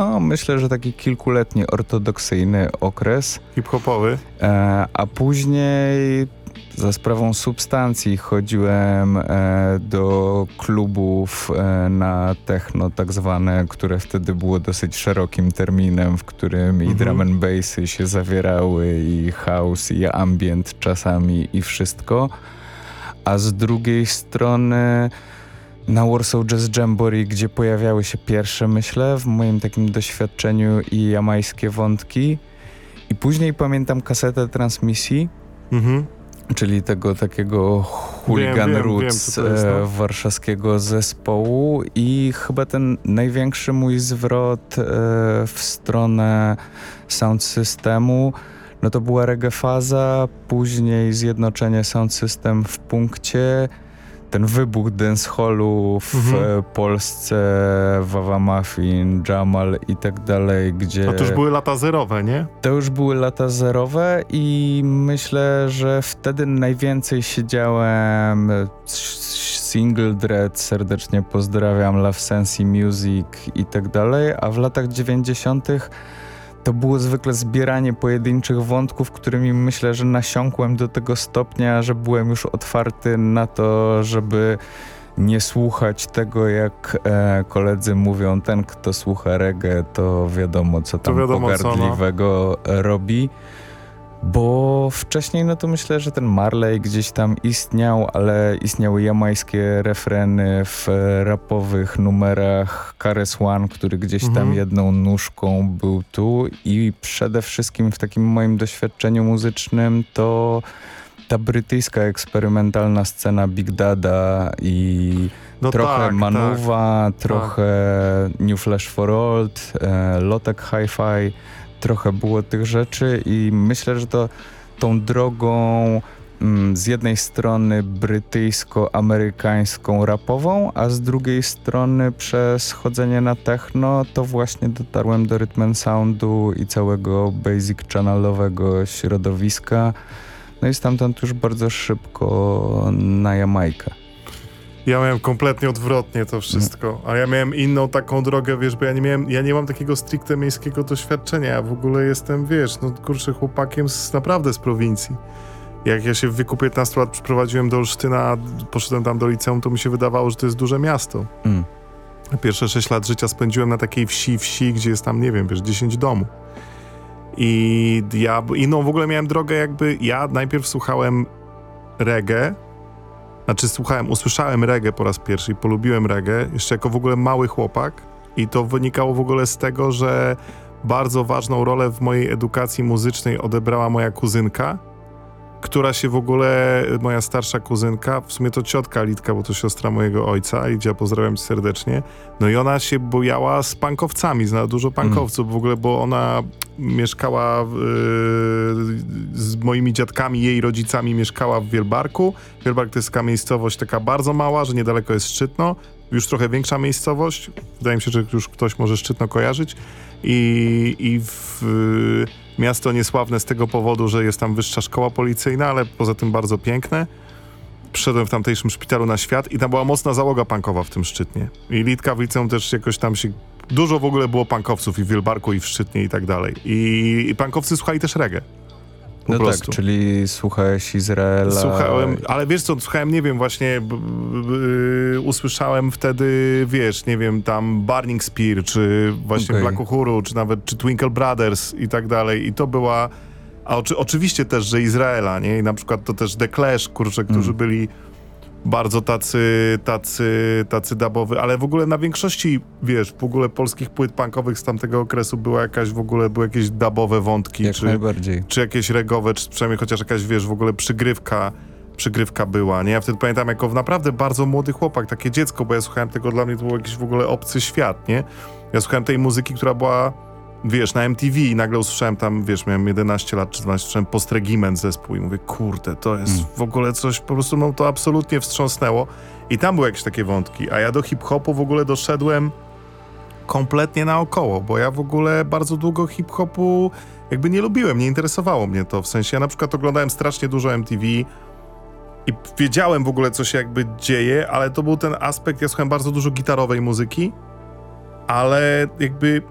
No, myślę, że taki kilkuletni ortodoksyjny okres. Hip-hopowy? A później za sprawą substancji chodziłem do klubów na techno tak zwane, które wtedy było dosyć szerokim terminem, w którym i drum and bassy się zawierały, i house, i ambient czasami, i wszystko. A z drugiej strony na Warsaw Jazz Jamboree, gdzie pojawiały się pierwsze, myślę, w moim takim doświadczeniu i jamajskie wątki. I później pamiętam kasetę transmisji, czyli tego takiego Hooligan Roots warszawskiego zespołu, i chyba ten największy mój zwrot w stronę sound systemu, no to była reggae faza, później zjednoczenie sound system w punkcie, ten wybuch dancehallu w Polsce, Wawa Muffin, Jamal i tak dalej, gdzie... A to już były lata zerowe, nie? To już były lata zerowe i myślę, że wtedy najwięcej siedziałem. Single Dread, serdecznie pozdrawiam, Love Sensi Music i tak dalej, a w latach 90. to było zwykle zbieranie pojedynczych wątków, którymi myślę, że nasiąkłem do tego stopnia, że byłem już otwarty na to, żeby nie słuchać tego, jak koledzy mówią, ten kto słucha reggae, to wiadomo co tam pogardliwego robi. Bo wcześniej, no to myślę, że ten Marley gdzieś tam istniał, ale istniały jamańskie refreny w rapowych numerach, Kares One, który gdzieś tam jedną nóżką był tu, i przede wszystkim w takim moim doświadczeniu muzycznym to ta brytyjska eksperymentalna scena Big Dada i trochę Manuwa, trochę New Flash for Old, Lotek Hi-Fi. Trochę było tych rzeczy i myślę, że to tą drogą z jednej strony brytyjsko-amerykańską rapową, a z drugiej strony przez chodzenie na techno to właśnie dotarłem do Rhythm and Soundu i całego basic channelowego środowiska. No i stamtąd już bardzo szybko na Jamajkę. Ja miałem kompletnie odwrotnie to wszystko, a ja miałem inną taką drogę, wiesz, bo ja nie mam takiego stricte miejskiego doświadczenia, ja w ogóle jestem, wiesz, no kurczę, chłopakiem naprawdę z prowincji. Jak ja się w wieku 15 lat przyprowadziłem do Olsztyna, poszedłem tam do liceum, to mi się wydawało, że to jest duże miasto. Pierwsze 6 lat życia spędziłem na takiej wsi, gdzie jest tam, nie wiem, wiesz, 10 domów. I ja inną w ogóle miałem drogę, jakby ja najpierw słuchałem reggae, usłyszałem reggae po raz pierwszy i polubiłem reggae, jeszcze jako w ogóle mały chłopak, i to wynikało w ogóle z tego, że bardzo ważną rolę w mojej edukacji muzycznej odebrała moja kuzynka, która się w ogóle, moja starsza kuzynka, w sumie to ciotka Litka, bo to siostra mojego ojca, Lidia, pozdrawiam cię serdecznie, no i ona się bujała z punkowcami, znała dużo punkowców w ogóle, bo ona mieszkała z moimi dziadkami, jej rodzicami mieszkała w Wielbarku. Wielbark to jest taka miejscowość taka bardzo mała, że niedaleko jest Szczytno, już trochę większa miejscowość, wydaje mi się, że już ktoś może Szczytno kojarzyć, i miasto niesławne z tego powodu, że jest tam wyższa szkoła policyjna, ale poza tym bardzo piękne. Przyszedłem w tamtejszym szpitalu na świat i tam była mocna załoga punkowa w tym Szczytnie. I Litka w liceum też jakoś tam się... Dużo w ogóle było punkowców i w Wielbarku, i w Szczytnie i tak dalej. I punkowcy słuchali też reggae. No tak, czyli słuchałeś Izraela... Słuchałem, ale wiesz co, słuchałem, nie wiem, właśnie usłyszałem wtedy, wiesz, nie wiem, tam Burning Spear, czy właśnie Black Uhuru, czy nawet czy Twinkle Brothers i tak dalej. I to była... A oczywiście też, że Izraela, nie? I na przykład to też The Clash, kurczę, którzy byli bardzo tacy dubowy, ale w ogóle na większości, wiesz, w ogóle polskich płyt punkowych z tamtego okresu były jakieś dubowe wątki, czy jakieś regowe, czy przynajmniej chociaż jakaś, wiesz, w ogóle przygrywka była, nie? Ja wtedy pamiętam jako naprawdę bardzo młody chłopak, takie dziecko, bo ja słuchałem tego, dla mnie to był jakiś w ogóle obcy świat, nie? Ja słuchałem tej muzyki, która była, wiesz, na MTV, i nagle usłyszałem tam, wiesz, miałem 11 lat czy 12, usłyszałem Post Regiment zespół i mówię, kurde, to jest w ogóle coś, po prostu no to absolutnie wstrząsnęło i tam były jakieś takie wątki, a ja do hip-hopu w ogóle doszedłem kompletnie naokoło, bo ja w ogóle bardzo długo hip-hopu jakby nie lubiłem, nie interesowało mnie to, w sensie ja na przykład oglądałem strasznie dużo MTV i wiedziałem w ogóle, co się jakby dzieje, ale to był ten aspekt, ja słuchałem bardzo dużo gitarowej muzyki, ale jakby